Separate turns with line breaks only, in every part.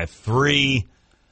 5-3.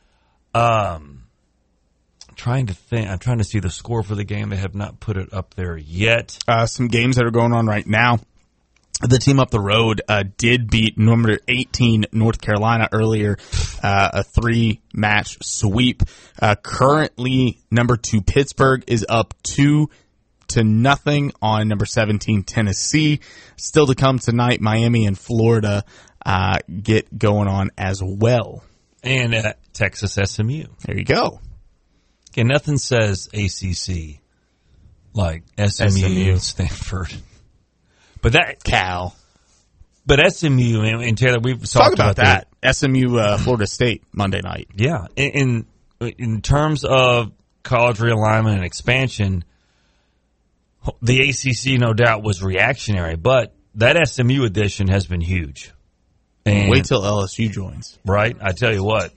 Trying to think. I'm trying to see the score for the game. They have not put it up there yet.
Some games that are going on right now. The team up the road did beat number 18 North Carolina earlier, a 3-match sweep. Currently, number 2 Pittsburgh is up 2-0 on number 17 Tennessee. Still to come tonight, Miami and Florida get going on as well.
And Texas SMU.
There you go.
Okay, nothing says ACC like SMU. Stanford. But that
Cal.
But SMU and Taylor, we've
talked about that. SMU Florida State Monday night.
Yeah, in terms of college realignment and expansion, the ACC no doubt was reactionary, but that SMU edition has been huge. And
wait till LSU joins.
Right, I tell you what.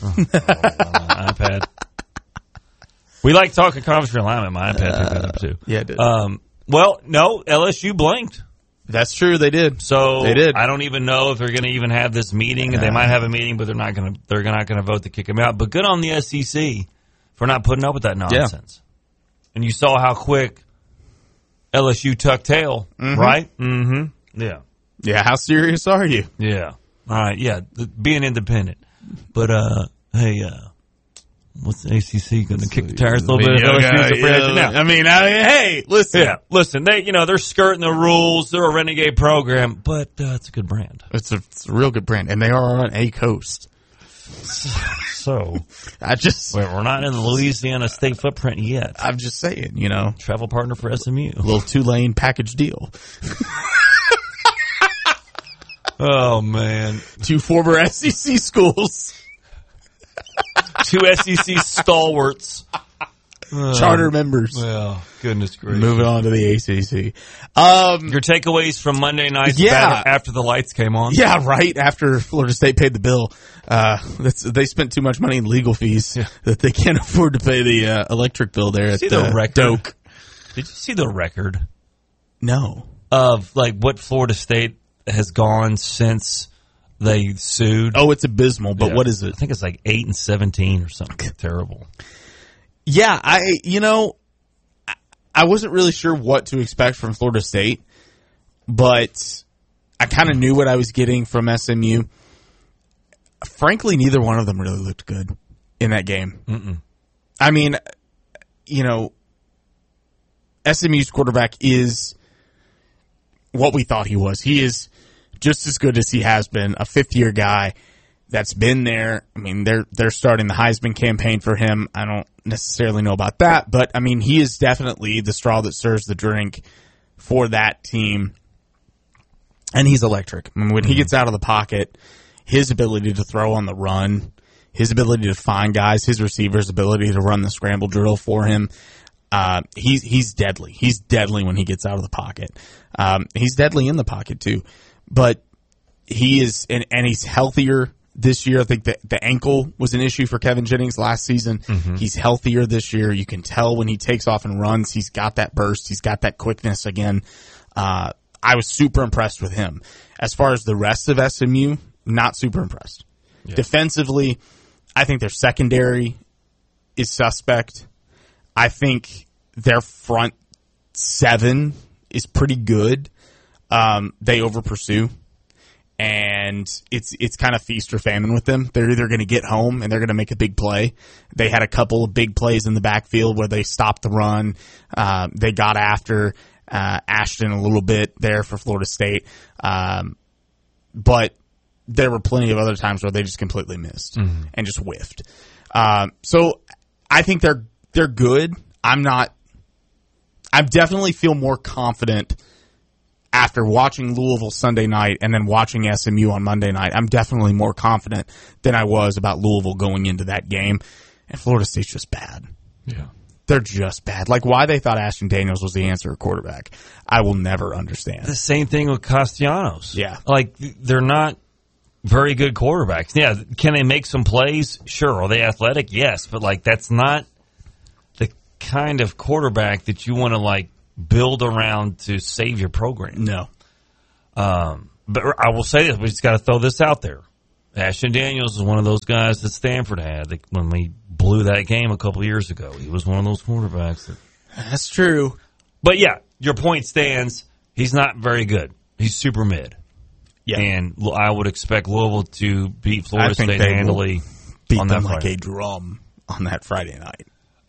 iPad. We like talking conference realignment. My iPad picked that up too.
Yeah, it did.
Well, no, LSU blinked.
That's true. They did.
So
they did.
I don't even know if they're going to even have this meeting. They might have a meeting, but they're not going to vote to kick him out. But good on the SEC for not putting up with that nonsense. Yeah. And you saw how quick LSU tucked tail, right? Mm-hmm. Yeah.
Yeah. How serious are you?
Yeah. All right. Yeah. Being independent. But hey. What's the ACC going to kick the tires a little bit?
Hey, listen.
Yeah, listen. They're skirting the rules. They're a renegade program, but it's a good brand.
It's a real good brand, and they are on a coast.
So we're not in the Louisiana state footprint yet.
I'm just saying,
travel partner for SMU,
a little 2-lane package deal.
Oh man,
2 former SEC schools.
2 SEC stalwarts.
Charter members.
Well, goodness gracious.
Moving on to the ACC.
Your takeaways from Monday night after the lights came on?
Yeah, right after Florida State paid the bill. They spent too much money in legal fees that they can't afford to pay the electric bill there at Doak.
Did you see the record?
No.
Of what Florida State has gone since they sued?
Oh, it's abysmal, but what is it?
I think it's 8-17 or something. Terrible.
Yeah, I wasn't really sure what to expect from Florida State, but I kind of knew what I was getting from SMU. Frankly, neither one of them really looked good in that game.
Mm-mm.
I mean, SMU's quarterback is what we thought he was. He is just as good as he has been, a fifth-year guy that's been there. I mean, they're starting the Heisman campaign for him. I don't necessarily know about that, but, I mean, he is definitely the straw that stirs the drink for that team, and he's electric. I mean, when he gets out of the pocket, his ability to throw on the run, his ability to find guys, his receivers' ability to run the scramble drill for him, he's deadly. He's deadly when he gets out of the pocket. He's deadly in the pocket, too. But he is, and he's healthier this year. I think the ankle was an issue for Kevin Jennings last season. Mm-hmm. He's healthier this year. You can tell when he takes off and runs, he's got that burst. He's got that quickness again. I was super impressed with him. As far as the rest of SMU, not super impressed. Yeah. Defensively, I think their secondary is suspect. I think their front 7 is pretty good. They over pursue, and it's kind of feast or famine with them. They're either going to get home and they're going to make a big play. They had a couple of big plays in the backfield where they stopped the run. They got after Ashton a little bit there for Florida State, but there were plenty of other times where they just completely missed and just whiffed. So I think they're good. I definitely feel more confident after watching Louisville Sunday night and then watching SMU on Monday night. I'm definitely more confident than I was about Louisville going into that game. And Florida State's just bad.
Yeah.
They're just bad. Why they thought Ashton Daniels was the answer at quarterback, I will never understand.
The same thing with Castellanos.
Yeah.
They're not very good quarterbacks. Yeah, can they make some plays? Sure. Are they athletic? Yes. But, that's not the kind of quarterback that you want to, build around to save your program.
No.
But I will say this. We just got to throw this out there. Ashton Daniels is one of those guys that Stanford had when we blew that game a couple years ago. He was one of those quarterbacks.
That's true.
But yeah, your point stands. He's not very good. He's super mid. Yeah. And I would expect Louisville to beat Florida State handily
on that like a drum on that Friday night.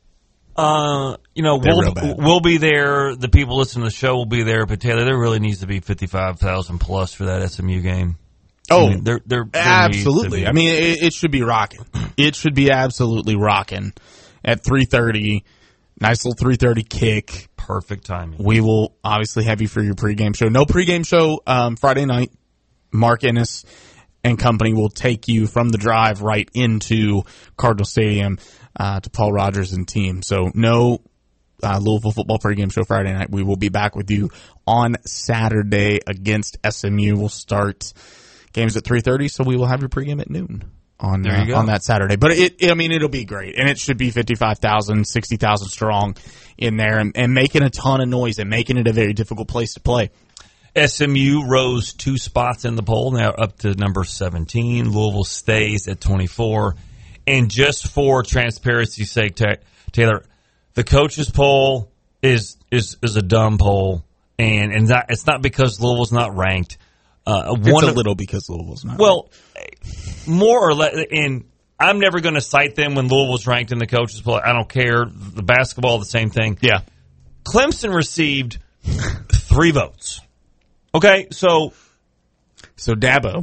We'll be there. The people listening to the show will be there. But Taylor, there really needs to be 55,000 plus for that SMU game.
Oh, I mean, there absolutely. I mean, it should be rocking. It should be absolutely rocking at 3:30. Nice little 3:30 kick.
Perfect timing.
We will obviously have you for your pregame show. No pregame show Friday night. Mark Ennis and company will take you from the drive right into Cardinal Stadium to Paul Rogers and team. So no Louisville football pregame show Friday night. We will be back with you on Saturday against SMU. We'll start games at 3:30, so we will have your pregame at noon on that Saturday. But it'll be great, and it should be 55,000, 60,000 strong in there, and making a ton of noise and making it a very difficult place to play.
SMU rose 2 spots in the poll, now up to number 17. Louisville stays at 24. And just for transparency's sake, Taylor, the coaches poll is a dumb poll, and it's not because Louisville's not ranked.
It's a little because Louisville's not.
Well, more or less, and I'm never going to cite them when Louisville's ranked in the coaches poll. I don't care. The basketball, the same thing.
Yeah.
Clemson received 3 votes. Okay, so
Dabo.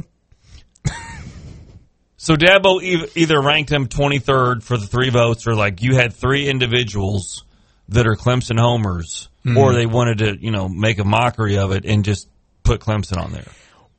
So Dabo either ranked him 23rd for the 3 votes, or like you had 3 individuals that are Clemson homers, or they wanted to, make a mockery of it and just put Clemson on there.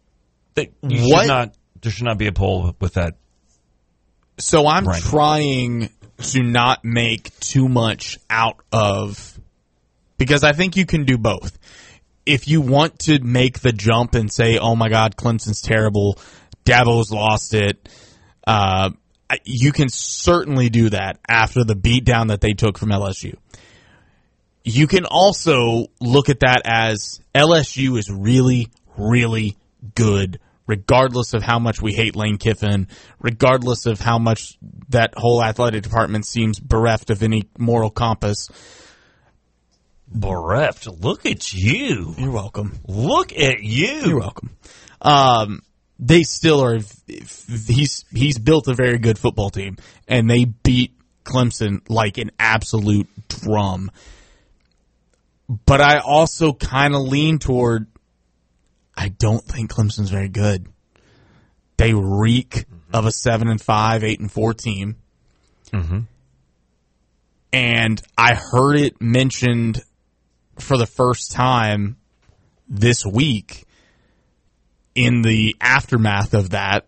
There should not be a poll with that.
So I'm trying to not make too much out of, because I think you can do both. If you want to make the jump and say, oh my God, Clemson's terrible, Dabo's lost it, you can certainly do that after the beatdown that they took from LSU. You can also look at that as LSU is really, really good, regardless of how much we hate Lane Kiffin, regardless of how much that whole athletic department seems bereft of any moral compass.
Bereft. Look at you.
You're welcome.
Look at you.
You're welcome. They still are. He's built a very good football team, and they beat Clemson like an absolute drum. But I also kind of lean toward, I don't think Clemson's very good. They reek of a 7-5, 8-4 team. Mm-hmm. And I heard it mentioned for the first time this week in the aftermath of that.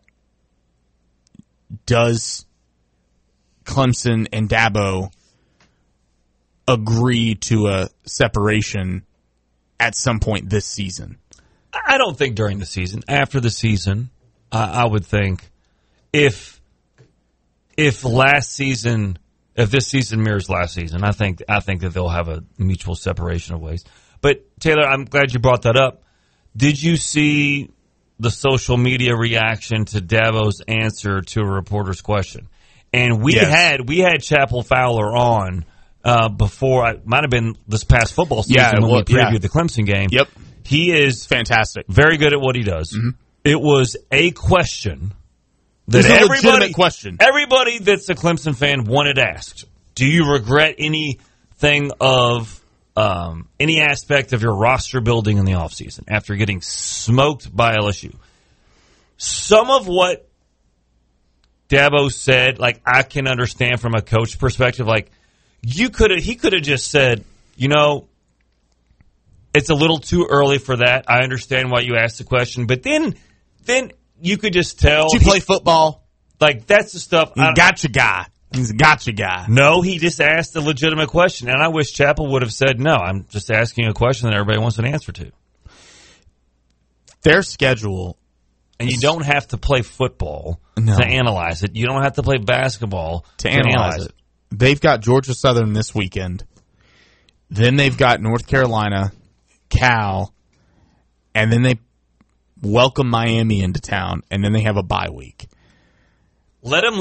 Does Clemson and Dabo agree to a separation at some point this season?
I don't think during the season. After the season, I would think if this season mirrors last season, I think that they'll have a mutual separation of ways. But Taylor, I'm glad you brought that up. Did you see the social media reaction to Dabo's answer to a reporter's question? And we had Chapel Fowler on before. It might have been this past football season when we previewed the Clemson game.
Yep,
he is
fantastic,
very good at what he does. Mm-hmm. It was a question.
That's a legitimate question.
Everybody that's a Clemson fan wanted asked, do you regret anything of any aspect of your roster building in the offseason after getting smoked by LSU? Some of what Dabo said, like, I can understand from a coach perspective. Like, he could have just said, it's a little too early for that. I understand why you asked the question. But then you could just tell.
Did you play football?
Like, that's the stuff.
He's a gotcha guy. He's a gotcha guy.
No, he just asked a legitimate question. And I wish Chapel would have said, no, I'm just asking a question that everybody wants an answer to.
Their schedule.
And you don't have to play football to analyze it. You don't have to play basketball to analyze it.
They've got Georgia Southern this weekend. Then they've got North Carolina, Cal, and then they welcome Miami into town, and then they have a bye week.
Let him